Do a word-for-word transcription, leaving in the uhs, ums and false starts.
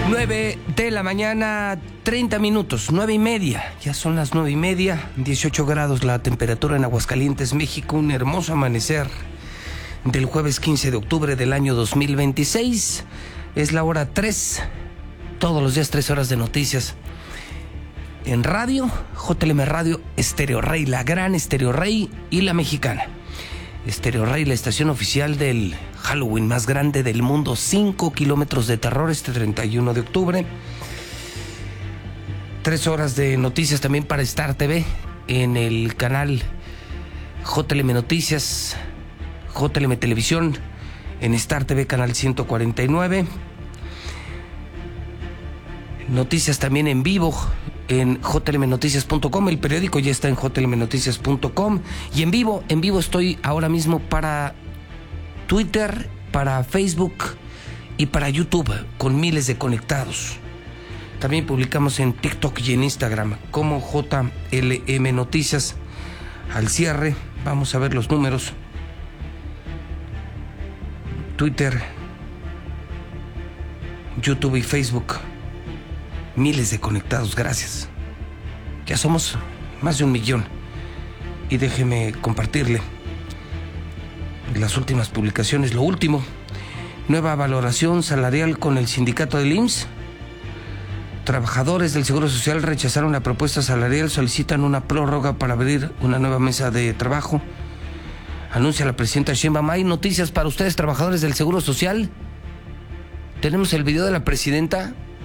nueve de la mañana, treinta minutos, nueve y media. Ya son las nueve y media, dieciocho grados la temperatura en Aguascalientes, México. Un hermoso amanecer del jueves quince de octubre del año dos mil veintiséis. Es la hora tres, todos los días tres horas de noticias. En radio, J L M Radio, Estéreo Rey, la gran Estéreo Rey y la mexicana. Estéreo Rey, la estación oficial del Halloween más grande del mundo. Cinco kilómetros de terror este treinta y uno de octubre. Tres horas de noticias también para Star T V en el canal J L M Noticias, J L M Televisión, en Star T V canal ciento cuarenta y nueve. Noticias también en vivo en j l m noticias punto com. El periódico ya está en j l m noticias punto com. Y en vivo, en vivo estoy ahora mismo para Twitter, para Facebook y para YouTube, con miles de conectados. También publicamos en TikTok y en Instagram como J L M Noticias. Al cierre, vamos a ver los números. Twitter, YouTube y Facebook. Miles de conectados, gracias. Ya somos más de un millón. Y déjeme compartirle las últimas publicaciones. Lo último, nueva valoración salarial con el sindicato del I M S S. Trabajadores del Seguro Social rechazaron la propuesta salarial, solicitan una prórroga para abrir una nueva mesa de trabajo. Anuncia la presidenta Sheinbaum. ¿Hay noticias para ustedes, trabajadores del Seguro Social? Tenemos el video de la presidenta